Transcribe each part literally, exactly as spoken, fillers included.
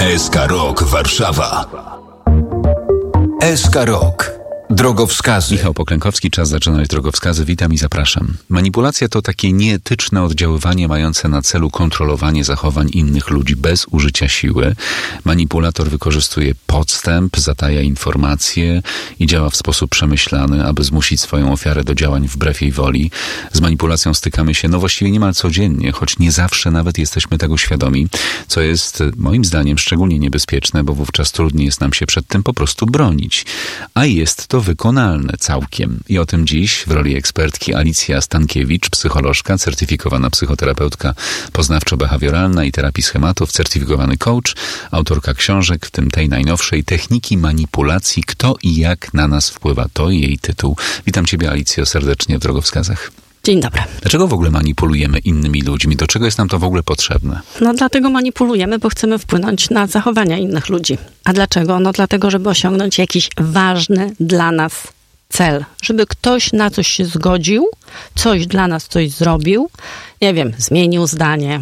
S K Rok Warszawa. S K Rok. Drogowskazy. Michał Poklękowski, czas zaczynać drogowskazy. Witam i zapraszam. Manipulacja to takie nieetyczne oddziaływanie mające na celu kontrolowanie zachowań innych ludzi bez użycia siły. Manipulator wykorzystuje podstęp, zataja informacje i działa w sposób przemyślany, aby zmusić swoją ofiarę do działań wbrew jej woli. Z manipulacją stykamy się no właściwie niemal codziennie, choć nie zawsze nawet jesteśmy tego świadomi, co jest moim zdaniem szczególnie niebezpieczne, bo wówczas trudniej jest nam się przed tym po prostu bronić. A jest to wykonalne całkiem. I o tym dziś w roli ekspertki Alicja Stankiewicz, psycholożka, certyfikowana psychoterapeutka poznawczo-behawioralna i terapii schematów, certyfikowany coach, autorka książek, w tym tej najnowszej Techniki manipulacji. Kto i jak na nas wpływa. To jej tytuł. Witam Ciebie, Alicjo, serdecznie w drogowskazach. Dzień dobry. Dlaczego w ogóle manipulujemy innymi ludźmi? Do czego jest nam to w ogóle potrzebne? No dlatego manipulujemy, bo chcemy wpłynąć na zachowania innych ludzi. A dlaczego? No dlatego, żeby osiągnąć jakiś ważny dla nas cel. Żeby ktoś na coś się zgodził, coś dla nas coś zrobił, nie wiem, zmienił zdanie,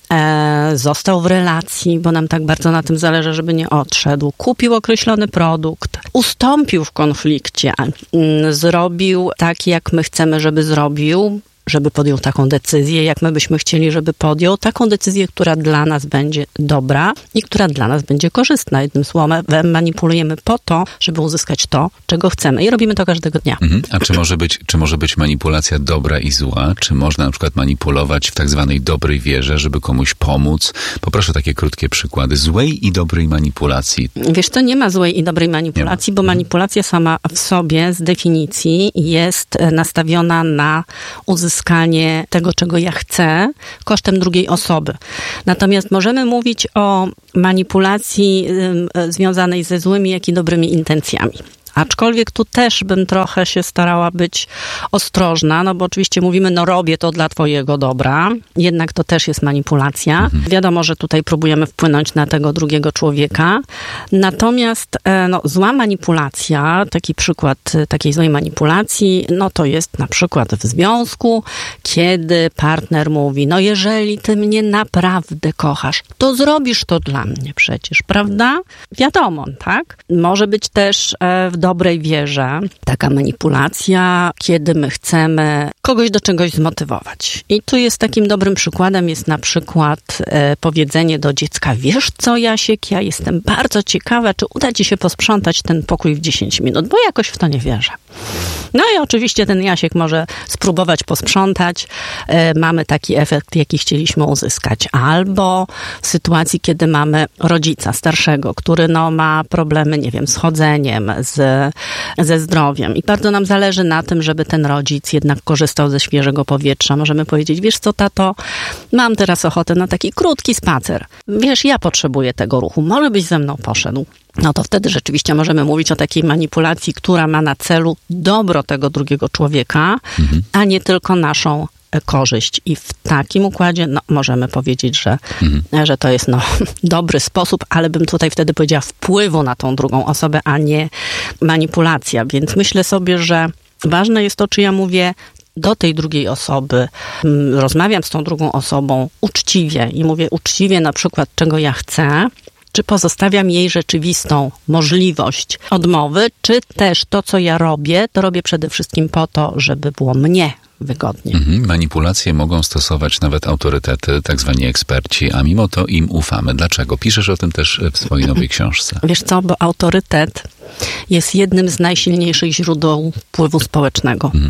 e, został w relacji, bo nam tak bardzo na tym zależy, żeby nie odszedł, kupił określony produkt, ustąpił w konflikcie, m, zrobił tak, jak my chcemy, żeby zrobił, żeby podjął taką decyzję, jak my byśmy chcieli, żeby podjął. Taką decyzję, która dla nas będzie dobra i która dla nas będzie korzystna. Jednym słowem, manipulujemy po to, żeby uzyskać to, czego chcemy. I robimy to każdego dnia. Mhm. A czy może być, czy może być manipulacja dobra i zła? Czy można na przykład manipulować w tak zwanej dobrej wierze, żeby komuś pomóc? Poproszę takie krótkie przykłady złej i dobrej manipulacji. Wiesz, to nie ma złej i dobrej manipulacji, bo manipulacja sama w sobie z definicji jest nastawiona na uzyskanie uzyskanie tego, czego ja chcę, kosztem drugiej osoby. Natomiast możemy mówić o manipulacji y, związanej ze złymi, jak i dobrymi intencjami. Aczkolwiek tu też bym trochę się starała być ostrożna, no bo oczywiście mówimy, no robię to dla twojego dobra, jednak to też jest manipulacja. Mhm. Wiadomo, że tutaj próbujemy wpłynąć na tego drugiego człowieka. Natomiast no, zła manipulacja, taki przykład takiej złej manipulacji, no to jest na przykład w związku, kiedy partner mówi, no jeżeli ty mnie naprawdę kochasz, to zrobisz to dla mnie przecież, prawda? Wiadomo, tak? Może być też w dobrej wierze taka manipulacja, kiedy my chcemy kogoś do czegoś zmotywować. I tu jest takim dobrym przykładem jest na przykład e, powiedzenie do dziecka, wiesz co, Jasiek, ja jestem bardzo ciekawa, czy uda ci się posprzątać ten pokój w dziesięć minut, bo jakoś w to nie wierzę. No i oczywiście ten Jasiek może spróbować posprzątać. E, mamy taki efekt, jaki chcieliśmy uzyskać. Albo w sytuacji, kiedy mamy rodzica starszego, który no, ma problemy, nie wiem, z chodzeniem, z ze zdrowiem. I bardzo nam zależy na tym, żeby ten rodzic jednak korzystał ze świeżego powietrza. Możemy powiedzieć, wiesz co, tato, mam teraz ochotę na taki krótki spacer. Wiesz, ja potrzebuję tego ruchu. Może byś ze mną poszedł? No to wtedy rzeczywiście możemy mówić o takiej manipulacji, która ma na celu dobro tego drugiego człowieka, mhm. a nie tylko naszą korzyść. I w takim układzie no, możemy powiedzieć, że, mhm. że to jest no, dobry sposób, ale bym tutaj wtedy powiedziała wpływu na tą drugą osobę, a nie manipulacja. Więc myślę sobie, że ważne jest to, czy ja mówię do tej drugiej osoby, rozmawiam z tą drugą osobą uczciwie i mówię uczciwie na przykład, czego ja chcę, czy pozostawiam jej rzeczywistą możliwość odmowy, czy też to, co ja robię, to robię przede wszystkim po to, żeby było mnie wygodnie. Mhm. Manipulacje mogą stosować nawet autorytety, tak zwani eksperci, a mimo to im ufamy. Dlaczego? Piszesz o tym też w swojej nowej książce. Wiesz co, bo autorytet jest jednym z najsilniejszych źródeł wpływu społecznego. Mhm.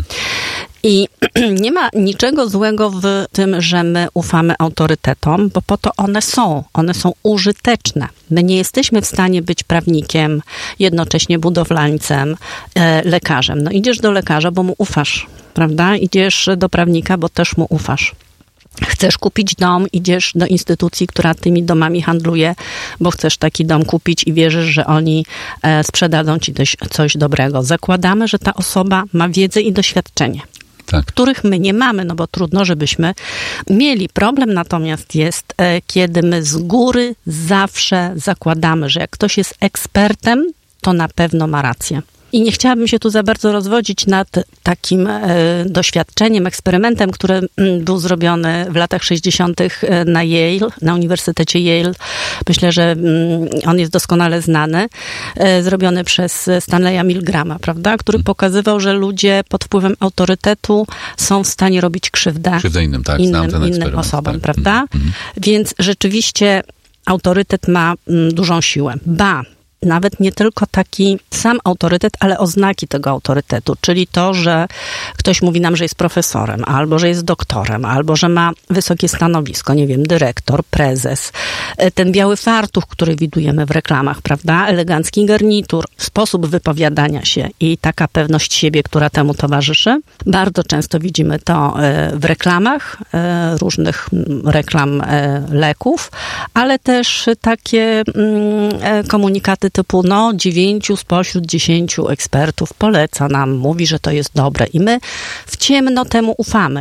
I nie ma niczego złego w tym, że my ufamy autorytetom, bo po to one są. One są użyteczne. My nie jesteśmy w stanie być prawnikiem, jednocześnie budowlańcem, e, lekarzem. No idziesz do lekarza, bo mu ufasz, prawda? Idziesz do prawnika, bo też mu ufasz. Chcesz kupić dom, idziesz do instytucji, która tymi domami handluje, bo chcesz taki dom kupić i wierzysz, że oni e, sprzedadzą ci coś, coś dobrego. Zakładamy, że ta osoba ma wiedzę i doświadczenie. Tak. Których my nie mamy, no bo trudno, żebyśmy mieli. Problem natomiast jest, e, kiedy my z góry zawsze zakładamy, że jak ktoś jest ekspertem, to na pewno ma rację. I nie chciałabym się tu za bardzo rozwodzić nad takim e, doświadczeniem, eksperymentem, który m, był zrobiony w latach sześćdziesiątych na Yale, na Uniwersytecie Yale. Myślę, że m, on jest doskonale znany. E, zrobiony przez Stanleya Milgrama, prawda? Który pokazywał, że ludzie pod wpływem autorytetu są w stanie robić krzywdę, krzywdę innym, tak, innym, innym osobom, tak. prawda? Mm-hmm. Więc rzeczywiście autorytet ma m, dużą siłę. Ba, nawet nie tylko taki sam autorytet, ale oznaki tego autorytetu, czyli to, że ktoś mówi nam, że jest profesorem, albo że jest doktorem, albo że ma wysokie stanowisko, nie wiem, dyrektor, prezes. Ten biały fartuch, który widujemy w reklamach, prawda? Elegancki garnitur, sposób wypowiadania się i taka pewność siebie, która temu towarzyszy. Bardzo często widzimy to w reklamach, różnych reklam leków, ale też takie komunikaty typu, no, dziewięciu spośród dziesięciu ekspertów poleca nam, mówi, że to jest dobre i my w ciemno temu ufamy.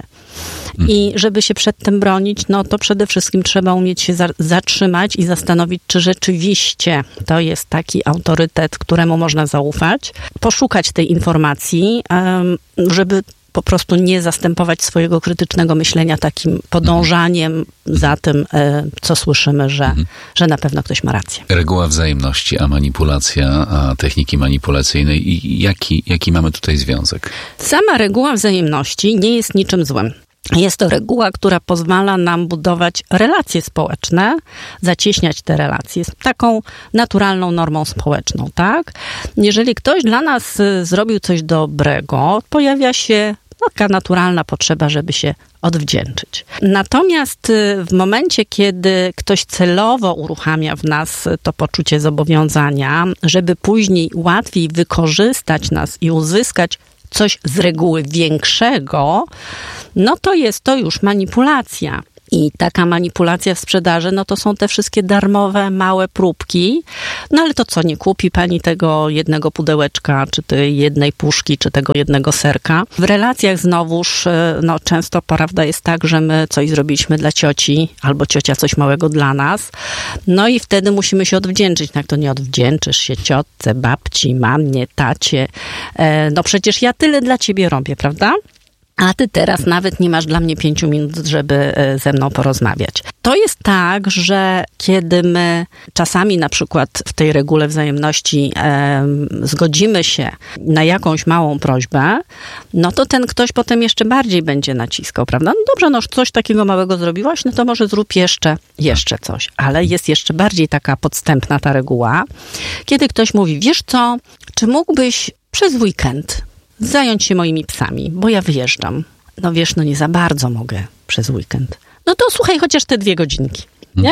I żeby się przed tym bronić, no to przede wszystkim trzeba umieć się za- zatrzymać i zastanowić, czy rzeczywiście to jest taki autorytet, któremu można zaufać. Poszukać tej informacji, um, żeby po prostu nie zastępować swojego krytycznego myślenia takim podążaniem za tym, co słyszymy, że, mhm. że na pewno ktoś ma rację. Reguła wzajemności, a manipulacja, a techniki manipulacyjne. I jaki, jaki mamy tutaj związek? Sama reguła wzajemności nie jest niczym złym. Jest to reguła, która pozwala nam budować relacje społeczne, zacieśniać te relacje. Jest taką naturalną normą społeczną, tak? Jeżeli ktoś dla nas zrobił coś dobrego, pojawia się taka naturalna potrzeba, żeby się odwdzięczyć. Natomiast w momencie, kiedy ktoś celowo uruchamia w nas to poczucie zobowiązania, żeby później łatwiej wykorzystać nas i uzyskać coś z reguły większego, no to jest to już manipulacja. I taka manipulacja w sprzedaży, no to są te wszystkie darmowe, małe próbki. No ale to co, nie kupi pani tego jednego pudełeczka, czy tej jednej puszki, czy tego jednego serka. W relacjach znowuż, no często prawda jest tak, że my coś zrobiliśmy dla cioci, albo ciocia coś małego dla nas. No i wtedy musimy się odwdzięczyć. Jak to nie odwdzięczysz się ciotce, babci, mamie, tacie? No przecież ja tyle dla ciebie robię, prawda? A ty teraz nawet nie masz dla mnie pięciu minut, żeby ze mną porozmawiać. To jest tak, że kiedy my czasami na przykład w tej regule wzajemności e, zgodzimy się na jakąś małą prośbę, no to ten ktoś potem jeszcze bardziej będzie naciskał, prawda? No dobrze, no już coś takiego małego zrobiłaś, no to może zrób jeszcze, jeszcze coś. Ale jest jeszcze bardziej taka podstępna ta reguła, kiedy ktoś mówi, wiesz co, czy mógłbyś przez weekend zająć się moimi psami, bo ja wyjeżdżam. No wiesz, no nie za bardzo mogę przez weekend. No to słuchaj, chociaż te dwie godzinki, nie?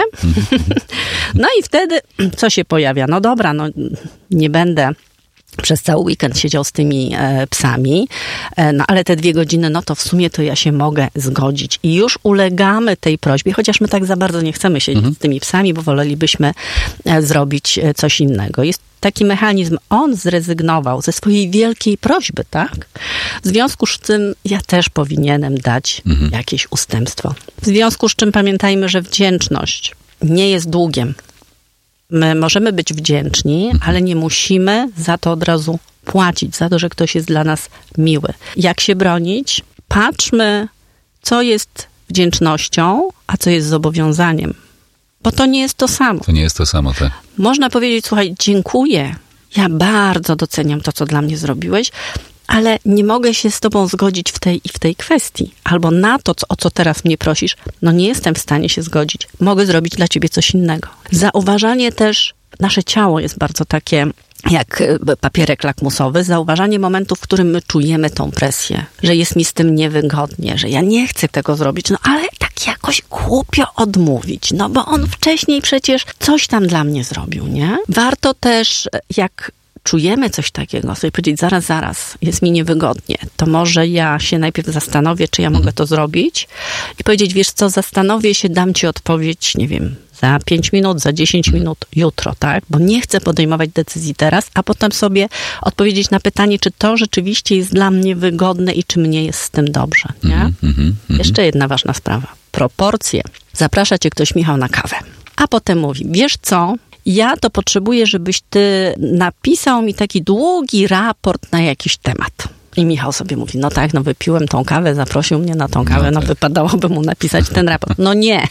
No i wtedy co się pojawia? No dobra, no nie będę przez cały weekend siedział z tymi e, psami, e, no ale te dwie godziny, no to w sumie to ja się mogę zgodzić. I już ulegamy tej prośbie, chociaż my tak za bardzo nie chcemy siedzieć mhm. z tymi psami, bo wolelibyśmy e, zrobić e, coś innego. Jest taki mechanizm, on zrezygnował ze swojej wielkiej prośby, tak? W związku z czym ja też powinienem dać mhm. jakieś ustępstwo. W związku z czym pamiętajmy, że wdzięczność nie jest długiem. My możemy być wdzięczni, mhm. ale nie musimy za to od razu płacić, za to, że ktoś jest dla nas miły. Jak się bronić? Patrzmy, co jest wdzięcznością, a co jest zobowiązaniem. Bo to nie jest to samo. To nie jest to samo, tak. Można powiedzieć, słuchaj, dziękuję. Ja bardzo doceniam to, co dla mnie zrobiłeś, ale nie mogę się z tobą zgodzić w tej i w tej kwestii. Albo na to, co, o co teraz mnie prosisz, no nie jestem w stanie się zgodzić. Mogę zrobić dla ciebie coś innego. Zauważanie też, nasze ciało jest bardzo takie jak papierek lakmusowy, zauważanie momentu, w którym my czujemy tą presję, że jest mi z tym niewygodnie, że ja nie chcę tego zrobić, no ale tak jakoś głupio odmówić, no bo on wcześniej przecież coś tam dla mnie zrobił, nie? Warto też, jak czujemy coś takiego, sobie powiedzieć, zaraz, zaraz, jest mi niewygodnie, to może ja się najpierw zastanowię, czy ja mogę to zrobić i powiedzieć, wiesz co, zastanowię się, dam ci odpowiedź, nie wiem, za pięć minut, za dziesięć minut, jutro, tak? Bo nie chcę podejmować decyzji teraz, a potem sobie odpowiedzieć na pytanie, czy to rzeczywiście jest dla mnie wygodne i czy mnie jest z tym dobrze, nie? Mm, mm, mm. Jeszcze jedna ważna sprawa. Proporcje. Zaprasza cię ktoś, Michał, na kawę. A potem mówi, wiesz co, ja to potrzebuję, żebyś ty napisał mi taki długi raport na jakiś temat. I Michał sobie mówi, no tak, no wypiłem tą kawę, zaprosił mnie na tą kawę, no, tak. no wypadałoby mu napisać ten raport. No nie.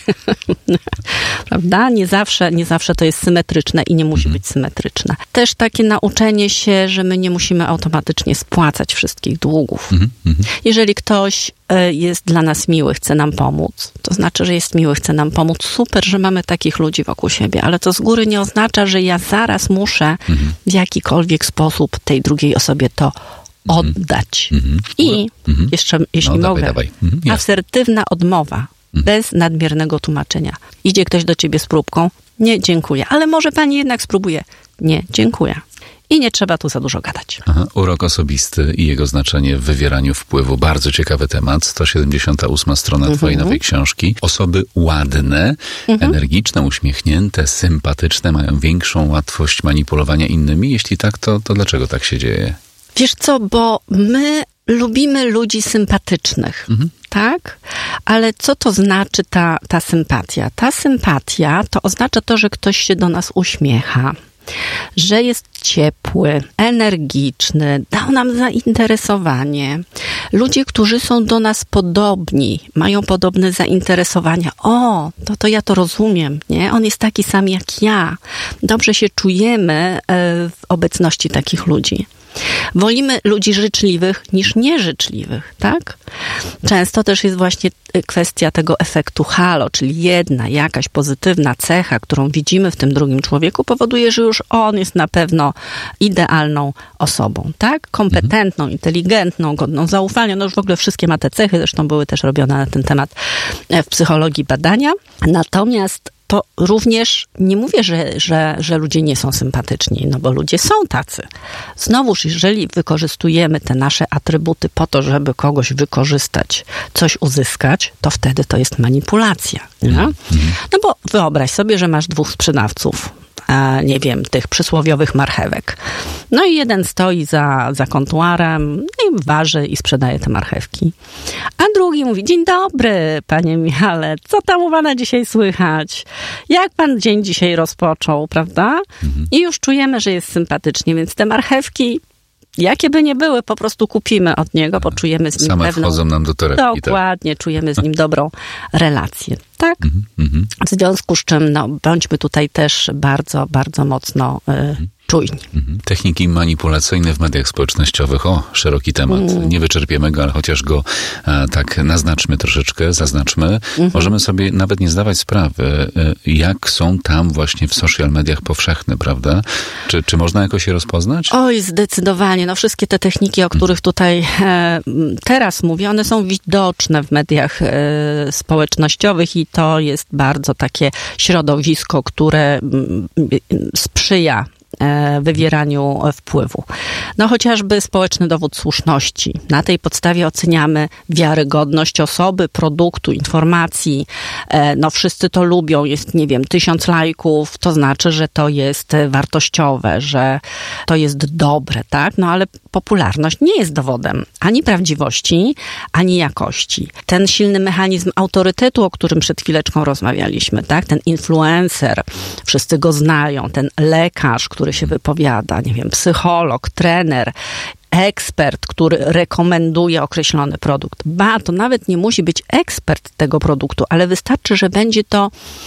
Prawda? Nie zawsze, nie zawsze to jest symetryczne i nie musi mhm. być symetryczne. Też takie nauczenie się, że my nie musimy automatycznie spłacać wszystkich długów. Mhm. Jeżeli ktoś jest dla nas miły, chce nam pomóc, to znaczy, że jest miły, chce nam pomóc. Super, że mamy takich ludzi wokół siebie, ale to z góry nie oznacza, że ja zaraz muszę mhm. w jakikolwiek sposób tej drugiej osobie to oddać. Mm-hmm. I mm-hmm. jeszcze, jeśli no, mogę, dawaj, dawaj. Mm-hmm. asertywna odmowa, mm-hmm. bez nadmiernego tłumaczenia. Idzie ktoś do ciebie z próbką, nie, dziękuję, ale może pani jednak spróbuje. Nie, dziękuję. I nie trzeba tu za dużo gadać. Aha, urok osobisty i jego znaczenie w wywieraniu wpływu. Bardzo ciekawy temat. sto siedemdziesiąta ósma strona mm-hmm. twojej nowej książki. Osoby ładne, mm-hmm. energiczne, uśmiechnięte, sympatyczne mają większą łatwość manipulowania innymi. Jeśli tak, to, to dlaczego tak się dzieje? Wiesz co, bo my lubimy ludzi sympatycznych, mhm. tak? Ale co to znaczy ta, ta sympatia? Ta sympatia to oznacza to, że ktoś się do nas uśmiecha, że jest ciepły, energiczny, dał nam zainteresowanie. Ludzie, którzy są do nas podobni, mają podobne zainteresowania. O, to, to ja to rozumiem, nie? On jest taki sam jak ja. Dobrze się czujemy w obecności takich ludzi. Wolimy ludzi życzliwych niż nieżyczliwych, tak? Często też jest właśnie kwestia tego efektu halo, czyli jedna jakaś pozytywna cecha, którą widzimy w tym drugim człowieku, powoduje, że już on jest na pewno idealną osobą, tak? Kompetentną, mhm. inteligentną, godną zaufania, no już w ogóle wszystkie ma te cechy, zresztą były też robione na ten temat w psychologii badania. Natomiast to również nie mówię, że, że, że ludzie nie są sympatyczni, no bo ludzie są tacy. Znowuż, jeżeli wykorzystujemy te nasze atrybuty po to, żeby kogoś wykorzystać, coś uzyskać, to wtedy to jest manipulacja. Nie? No bo wyobraź sobie, że masz dwóch sprzedawców, nie wiem, tych przysłowiowych marchewek. No i jeden stoi za, za kontuarem i waży i sprzedaje te marchewki. A drugi mówi, dzień dobry, panie Michale, co tam u pana dzisiaj słychać? Jak pan dzień dzisiaj rozpoczął, prawda? Mhm. I już czujemy, że jest sympatycznie, więc te marchewki, jakie by nie były, po prostu kupimy od niego, bo czujemy z nim Same pewną... wchodzą nam do torebki. Dokładnie, tak. Czujemy z nim dobrą relację. Tak? Mm-hmm. W związku z czym, no, bądźmy tutaj też bardzo, bardzo mocno y, czujni. Mm-hmm. Techniki manipulacyjne w mediach społecznościowych. O, szeroki temat. Mm. Nie wyczerpiemy go, ale chociaż go a, tak naznaczmy troszeczkę, zaznaczmy. Mm-hmm. Możemy sobie nawet nie zdawać sprawy, y, jak są tam właśnie w social mediach powszechne, prawda? Czy, czy można jakoś je rozpoznać? Oj, zdecydowanie. No, wszystkie te techniki, o których tutaj e, teraz mówię, one są widoczne w mediach e, społecznościowych i to jest bardzo takie środowisko, które m, sprzyja wywieraniu wpływu. No chociażby społeczny dowód słuszności. Na tej podstawie oceniamy wiarygodność osoby, produktu, informacji. No wszyscy to lubią. Jest, nie wiem, tysiąc lajków, to znaczy, że to jest wartościowe, że to jest dobre, tak? No ale popularność nie jest dowodem ani prawdziwości, ani jakości. Ten silny mechanizm autorytetu, o którym przed chwileczką rozmawialiśmy, tak? Ten influencer, wszyscy go znają, ten lekarz, który się wypowiada, nie wiem, psycholog, trener, ekspert, który rekomenduje określony produkt. Ba, to nawet nie musi być ekspert tego produktu, ale wystarczy, że będzie to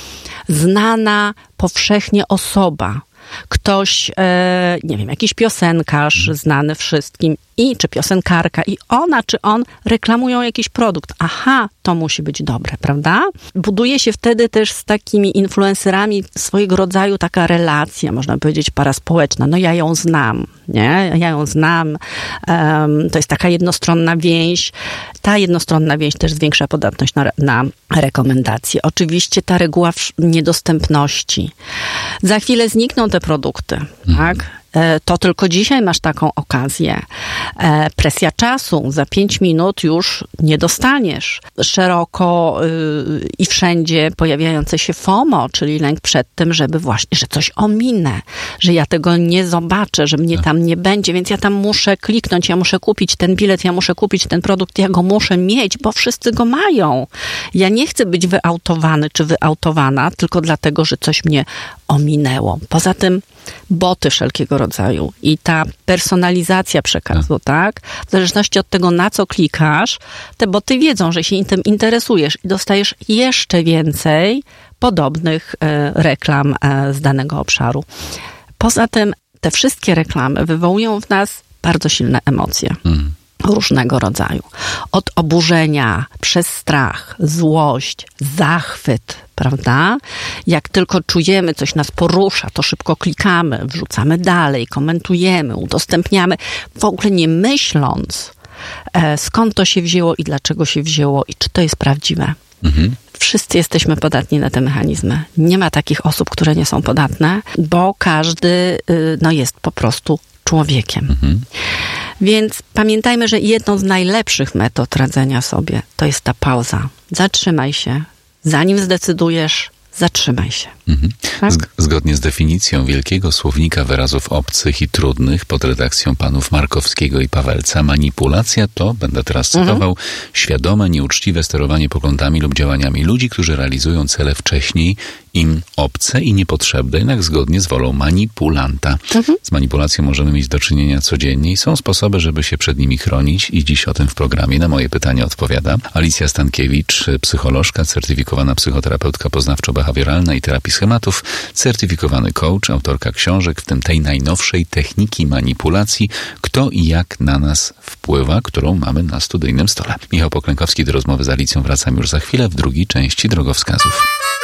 znana powszechnie osoba. Ktoś, e, nie wiem, jakiś piosenkarz znany wszystkim i czy piosenkarka i ona czy on reklamują jakiś produkt. Aha, to musi być dobre, prawda? Buduje się wtedy też z takimi influencerami swojego rodzaju taka relacja, można powiedzieć paraspołeczna. No ja ją znam, nie? Ja ją znam. Um, to jest taka jednostronna więź. Ta jednostronna więź też zwiększa podatność na, na rekomendacje. Oczywiście ta reguła niedostępności. Za chwilę znikną te produkty, tak? to tylko dzisiaj masz taką okazję. Presja czasu, za pięć minut już nie dostaniesz. Szeroko i wszędzie pojawiające się FOMO, czyli lęk przed tym, żeby właśnie, że coś ominę, że ja tego nie zobaczę, że mnie tam nie będzie, więc ja tam muszę kliknąć, ja muszę kupić ten bilet, ja muszę kupić ten produkt, ja go muszę mieć, bo wszyscy go mają. Ja nie chcę być wyautowany czy wyautowana tylko dlatego, że coś mnie ominęło. Poza tym boty wszelkiego rodzaju i ta personalizacja przekazu, tak? W zależności od tego, na co klikasz, te boty wiedzą, że się tym interesujesz i dostajesz jeszcze więcej podobnych e, reklam e, z danego obszaru. Poza tym te wszystkie reklamy wywołują w nas bardzo silne emocje. Mm. Różnego rodzaju. Od oburzenia, przez strach, złość, zachwyt, prawda? Jak tylko czujemy, coś nas porusza, to szybko klikamy, wrzucamy dalej, komentujemy, udostępniamy, w ogóle nie myśląc, e, skąd to się wzięło i dlaczego się wzięło i czy to jest prawdziwe. Mhm. Wszyscy jesteśmy podatni na te mechanizmy. Nie ma takich osób, które nie są podatne, bo każdy y, no, jest po prostu człowiekiem. Mhm. Więc pamiętajmy, że jedną z najlepszych metod radzenia sobie to jest ta pauza. Zatrzymaj się. Zanim zdecydujesz, zatrzymaj się. Mhm. Tak? Zgodnie z definicją wielkiego słownika wyrazów obcych i trudnych pod redakcją panów Markowskiego i Pawelca, manipulacja to, będę teraz cytował, mhm. świadome, nieuczciwe sterowanie poglądami lub działaniami ludzi, którzy realizują cele wcześniej im obce i niepotrzebne, jednak zgodnie z wolą manipulanta. Mhm. Z manipulacją możemy mieć do czynienia codziennie i są sposoby, żeby się przed nimi chronić i dziś o tym w programie na moje pytanie odpowiada Alicja Stankiewicz, psycholożka, certyfikowana psychoterapeutka poznawczo-behawioralna i terapii schematów, certyfikowany coach, autorka książek, w tym tej najnowszej Techniki manipulacji, kto i jak na nas wpływa, którą mamy na studyjnym stole. Michał Poklękowski, do rozmowy z Alicją wracam już za chwilę w drugiej części Drogowskazów.